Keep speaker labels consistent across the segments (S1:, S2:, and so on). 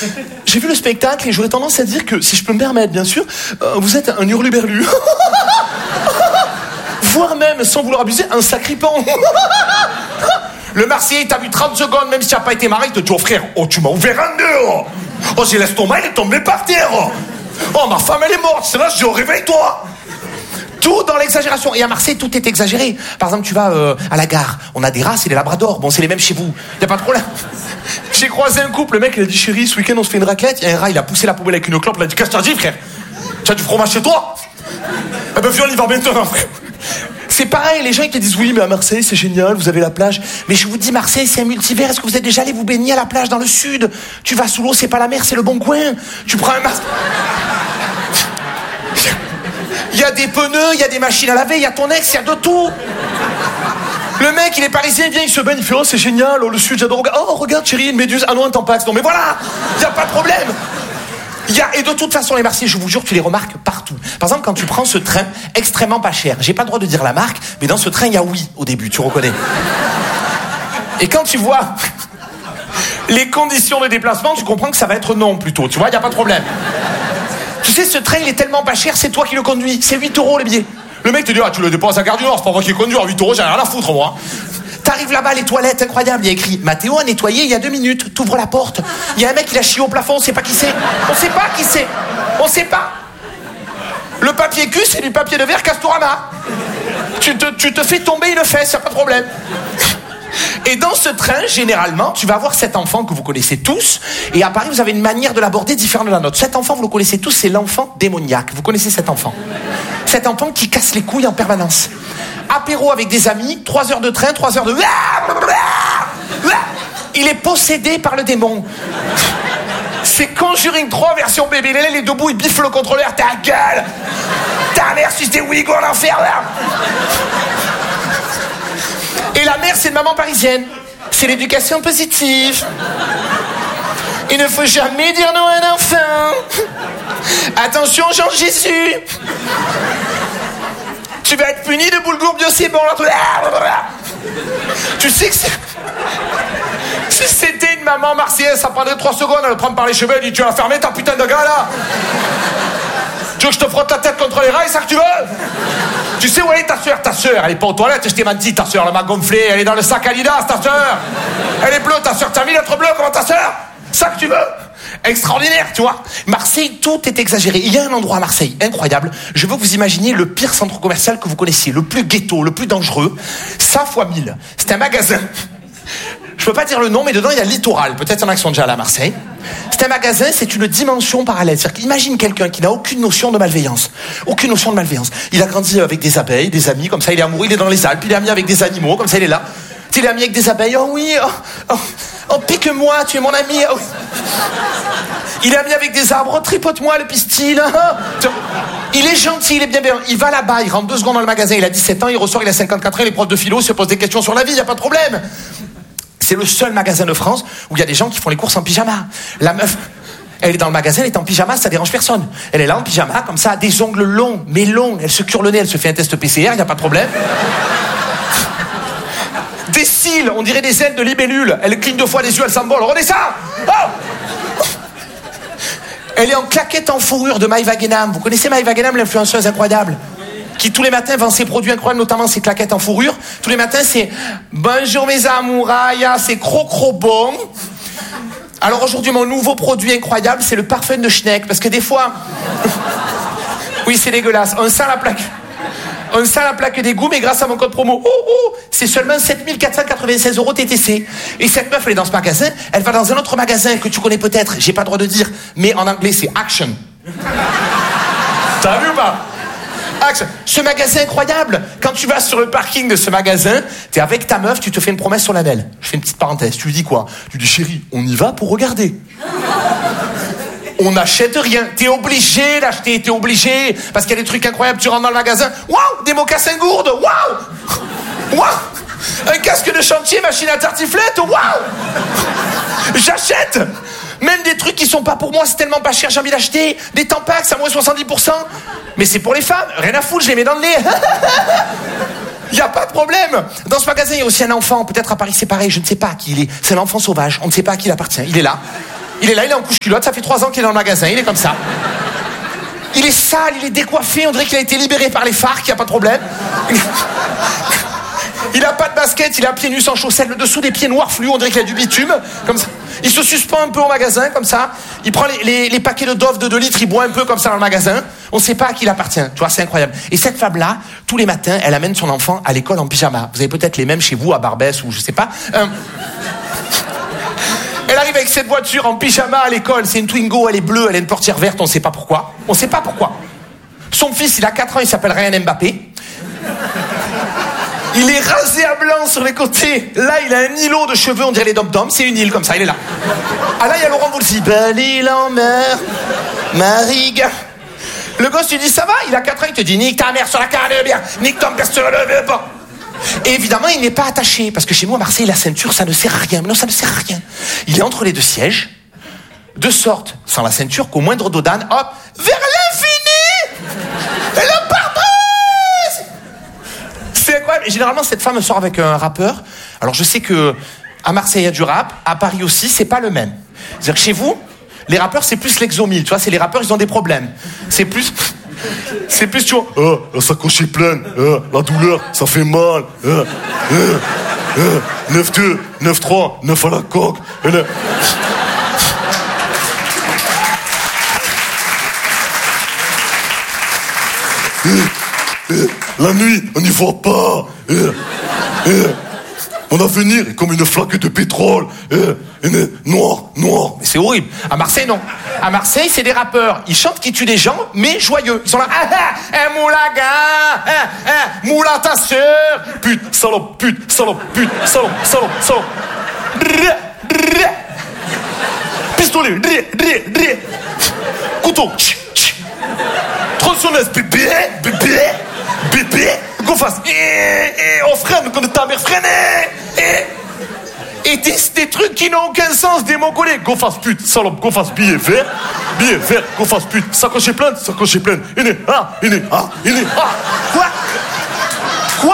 S1: J'ai vu le spectacle et j'aurais tendance à dire que, si je peux me permettre, bien sûr, vous êtes un hurluberlu. Voire même, sans vouloir abuser, un sacripant. Le Marseillais, t'as vu 30 secondes, même si tu n'as pas été marié, il te dit, oh frère, oh tu m'as ouvert un nœud. Oh j'ai l'estomac, il est tombé par terre. Oh ma femme, elle est morte, c'est là, je dis, oh réveille-toi. Tout dans l'exagération. Et à Marseille, tout est exagéré. Par exemple, tu vas à la gare, on a des races et des labradors. Bon, c'est les mêmes chez vous. Y a pas de problème. J'ai croisé un couple, le mec, il a dit, chérie, ce week-end, on se fait une raclette. Il y a un rat, il a poussé la poubelle avec une clope. Il a dit, qu'est-ce que t'as dit, frère? Tu as du fromage chez toi? Eh ben, viens, on y va maintenant, frère. C'est pareil, les gens, ils te disent, oui, mais à Marseille, c'est génial, vous avez la plage. Mais je vous dis, Marseille, c'est un multivers. Est-ce que vous êtes déjà allé vous baigner à la plage dans le sud? Tu vas sous l'eau, c'est pas la mer, c'est le bon coin. Tu prends un masque. Il y a des pneus, il y a des machines à laver, il y a ton ex, il y a de tout. Le mec, il est parisien, il vient, il se baigne, il fait, oh, c'est génial, oh, le sud, j'adore. Oh, regarde, chérie, une méduse. Ah non, un tampax. Non, mais voilà, il n'y a pas de problème. Et de toute façon, les Marseillais, je vous jure, tu les remarques partout. Par exemple, quand tu prends ce train extrêmement pas cher, j'ai pas le droit de dire la marque, mais dans ce train, il y a oui au début, tu reconnais. Et quand tu vois les conditions de déplacement, tu comprends que ça va être non plutôt, tu vois, il n'y a pas de problème. Tu sais, ce train, il est tellement pas cher, c'est toi qui le conduis. C'est 8 € le billet. Le mec te dit, ah, tu le déposes à Gare du Nord, c'est pas moi qui le conduis, à 8 €, j'en ai rien à foutre, moi. T'arrives là-bas, les toilettes, incroyable, il y a écrit, Mathéo a nettoyé il y a 2 minutes, t'ouvres la porte. Il y a un mec, il a chié au plafond, on sait pas qui c'est. On sait pas qui c'est. On sait pas. Le papier cul, c'est du papier de verre Castorama. Tu te fais tomber une fesse, y a pas de problème. Et dans ce train, généralement, tu vas avoir cet enfant que vous connaissez tous, et à Paris, vous avez une manière de l'aborder différente de la nôtre. Cet enfant, vous le connaissez tous, c'est l'enfant démoniaque. Vous connaissez cet enfant? Cet enfant qui casse les couilles en permanence. Apéro avec des amis, 3 heures de train, 3 heures de... Il est possédé par le démon. C'est Conjuring 3 version bébé. Il est debout, il biffe le contrôleur. Ta gueule! Ta mère suce des Ouïghours en enfer, là! Et la mère, c'est une maman parisienne. C'est l'éducation positive. Il ne faut jamais dire non à un enfant. Attention, Jean-Jésus. Tu vas être puni de boulgour bio, c'est bon. Tu sais que c'est... Si c'était une maman marseillaise, ça prendrait 3 secondes à le prendre par les cheveux et dit, tu vas fermer ta putain de gars, là. Tu veux que je te frotte la tête contre les rails, ça que tu veux? Tu sais où elle est ta sœur? Ta sœur, elle est pas aux toilettes, je t'ai menti, ta sœur, elle m'a gonflé, elle est dans le sac Adidas, ta sœur. Elle est bleue, ta sœur, t'as mis l'être bleu, comment ta sœur? Ça que tu veux? Extraordinaire, tu vois. Marseille, tout est exagéré. Il y a un endroit à Marseille, incroyable. Je veux que vous imaginiez le pire centre commercial que vous connaissiez, le plus ghetto, le plus dangereux. Ça fois 1000. C'est un magasin. Je peux pas dire le nom, mais dedans, il y a Littoral. Peut-être il y en a qui sont déjà allés à Marseille. C'est un magasin, c'est une dimension parallèle. C'est-à-dire qu'imagine quelqu'un qui n'a aucune notion de malveillance. Aucune notion de malveillance. Il a grandi avec des abeilles, des amis, comme ça, il est amoureux, il est dans les Alpes, il est ami avec des animaux, comme ça, il est là. Il est ami avec des abeilles, oh oui, oh pique-moi, tu es mon ami. Oh. Il est ami avec des arbres, oh, tripote-moi le pistil. Il est gentil, il est bien. Il va là-bas, il rentre 2 secondes dans le magasin, il a 17 ans, il ressort, il a 54 ans, il est prof de philo, il se pose des questions sur la vie, il n'y a pas de problème. C'est le seul magasin de France où il y a des gens qui font les courses en pyjama. La meuf, elle est dans le magasin, elle est en pyjama, ça dérange personne. Elle est là en pyjama, comme ça, des ongles longs, mais longs. Elle se cure le nez, elle se fait un test PCR, il n'y a pas de problème. Des cils, on dirait des ailes de libellule. Elle cligne 2 fois des yeux, elle s'envole. Regardez ça! Oh! Elle est en claquette en fourrure de Maïva Guénam. Vous connaissez Maïva Guénam, l'influenceuse incroyable? Qui tous les matins vend ses produits incroyables, notamment ses claquettes en fourrure. Tous les matins, c'est « Bonjour mes amourailles, c'est cro bon ». Alors aujourd'hui, mon nouveau produit incroyable, c'est le parfum de Schneck. Parce que des fois... Oui, c'est dégueulasse. On sent la plaque d'égout, mais grâce à mon code promo, c'est seulement 7 496 € TTC. Et cette meuf, elle est dans ce magasin, elle va dans un autre magasin que tu connais peut-être, j'ai pas le droit de dire, mais en anglais, c'est Action. T'as vu ou pas? Action. Ce magasin incroyable, quand tu vas sur le parking de ce magasin, t'es avec ta meuf, tu te fais une promesse solennelle. Je fais une petite parenthèse, tu lui dis quoi? Tu lui dis, chérie, on y va pour regarder. On n'achète rien. T'es obligé d'acheter, t'es obligé. Parce qu'il y a des trucs incroyables. Tu rentres dans le magasin. Waouh! Des mocassins gourdes. Waouh! Waouh! Un casque de chantier, machine à tartiflette. Waouh! J'achète! Même des trucs qui sont pas pour moi, c'est tellement pas cher, j'ai envie d'acheter. Des Tampax à moins 70%. Mais c'est pour les femmes. Rien à foutre, je les mets dans le nez. Il n'y a pas de problème. Dans ce magasin, il y a aussi un enfant. Peut-être à Paris, c'est pareil. Je ne sais pas à qui il est. C'est un enfant sauvage. On ne sait pas à qui il appartient. Il est là. Il est là, il est en couche-culotte, ça fait 3 ans qu'il est dans le magasin, il est comme ça. Il est sale, il est décoiffé, on dirait qu'il a été libéré par les FARC, il n'y a pas de problème. Il a pas de basket, il a pieds nus sans chaussettes, le dessous des pieds noirs fluo, on dirait qu'il a du bitume, comme ça. Il se suspend un peu au magasin, comme ça. Il prend les paquets de Dove de 2 litres, il boit un peu comme ça dans le magasin. On ne sait pas à qui il appartient, tu vois, c'est incroyable. Et cette femme-là, tous les matins, elle amène son enfant à l'école en pyjama. Vous avez peut-être les mêmes chez vous, à Barbès, ou je sais pas. Elle arrive avec cette voiture en pyjama à l'école, c'est une Twingo, elle est bleue, elle a une portière verte, on ne sait pas pourquoi. On ne sait pas pourquoi. Son fils, il a 4 ans, il s'appelle Ryan Mbappé. Il est rasé à blanc sur les côtés. Là, il a un îlot de cheveux, on dirait les dom-toms. C'est une île comme ça, il est là. Ah là, il y a Laurent Voulzy. Belle île en mer, Mariga. Le gosse, tu dis, ça va? Il a 4 ans, il te dit, nique ta mère sur la carrière, nique ton père sur le pas. Et évidemment, il n'est pas attaché. Parce que chez moi, à Marseille, la ceinture, ça ne sert à rien. Mais non, ça ne sert à rien. Il est entre les 2 sièges, de sorte, sans la ceinture, qu'au moindre dos d'âne, hop, vers l'infini et le pardon. C'est incroyable. Et généralement, cette femme sort avec un rappeur. Alors, je sais que à Marseille, il y a du rap. À Paris aussi, c'est pas le même. C'est-à-dire que chez vous, les rappeurs, c'est plus l'exomile. Tu vois, c'est les rappeurs, ils ont des problèmes. C'est plus, tu vois.
S2: La sacoche est pleine. La douleur, ça fait mal. 9-2, 9-3, 9 à la coque. La nuit, on n'y voit pas. Mon avenir est comme une flaque de pétrole. Noir.
S1: Mais c'est horrible. À Marseille, non. À Marseille, c'est des rappeurs. Ils chantent qui tuent des gens, mais joyeux. Ils sont là. Moulaga, moula ta sœur.
S2: Pute, salope, salope.
S1: Pistolet.
S2: Couteau. Tronçonneuse, bébé. Qu'on fasse. On freine quand ta mère freine.
S1: Et des trucs qui n'ont aucun sens, des mots collés.
S2: Qu'on fasse pute, salope, qu'on fasse billet vert, qu'on fasse pute, sacoche est pleine.
S1: Quoi?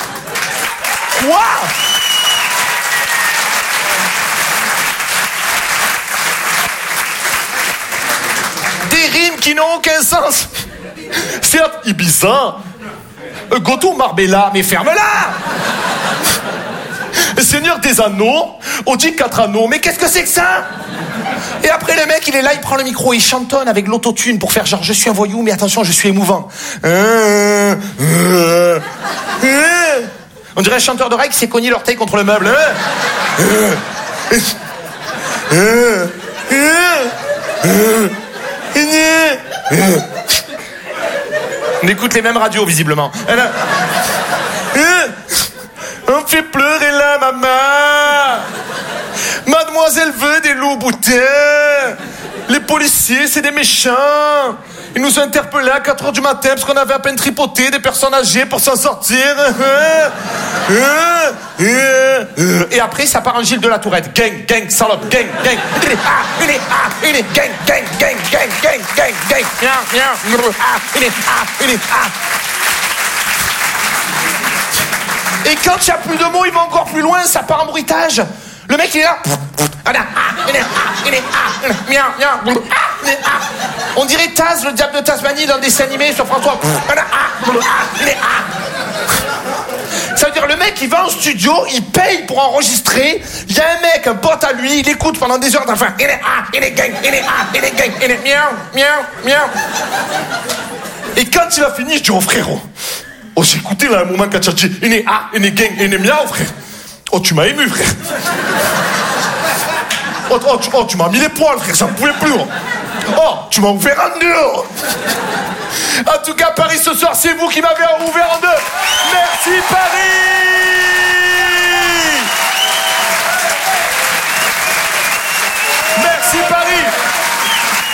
S1: Des rimes qui n'ont aucun sens.
S2: Certes, Ibiza,
S1: Goto Marbella, mais ferme-la.
S2: Seigneur des Anneaux, on dit 4 anneaux, mais qu'est-ce que c'est que ça?
S1: Et après le mec, il est là, il prend le micro, il chantonne avec l'autotune pour faire genre je suis un voyou, mais attention, je suis émouvant. On dirait un chanteur de rail qui s'est cogné l'orteil contre le meuble. On écoute les mêmes radios, visiblement.
S2: On fait pleurer la maman. Mademoiselle veut des loups boutins. Les policiers, c'est des méchants. Ils nous ont interpellés à 4h du matin parce qu'on avait à peine tripoté des personnes âgées pour s'en sortir.
S1: Et après, ça part en Gilles de la Tourette. Gang, salope, gang. Gang. Et quand il n'y a plus de mots, il va encore plus loin, ça part en bruitage. Le mec, il est là. On dirait Taz, le diable de Tasmanie, dans des dessins animés sur François. Ça veut dire, le mec, il va en studio, il paye pour enregistrer. Il y a un mec, un pote à lui, il écoute pendant des heures. Enfin,
S2: et quand il a fini, je dis, oh frérot, j'ai écouté là un moment quand tu as dit, miaou, frère. Oh, tu m'as ému, frère. Oh, tu m'as mis les poils, frère, ça ne pouvait plus. Oh, tu m'as ouvert en deux.
S1: En tout cas, Paris, ce soir, c'est vous qui m'avez ouvert en deux. Merci, Paris.